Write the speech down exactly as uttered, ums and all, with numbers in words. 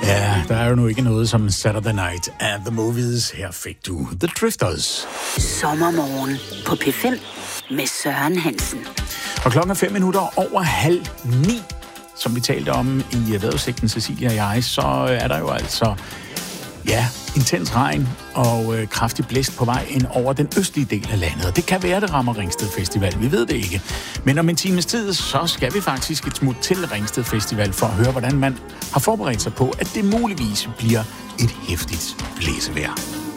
Ja, der er jo nu ikke noget som Saturday Night at the Movies. Her fik du The Drifters. Sommermorgen på P fem med Søren Hansen. Og klokken er fem minutter over halv ni, som vi talte om i vejrudsigten, Cecilia og jeg, så er der jo altså, ja, intens regn og øh, kraftig blæst på vej ind over den østlige del af landet. Og det kan være, det rammer Ringsted Festival. Vi ved det ikke. Men om en times tid, så skal vi faktisk et smut til Ringsted Festival for at høre, hvordan man har forberedt sig på, at det muligvis bliver et heftigt blæsevejr.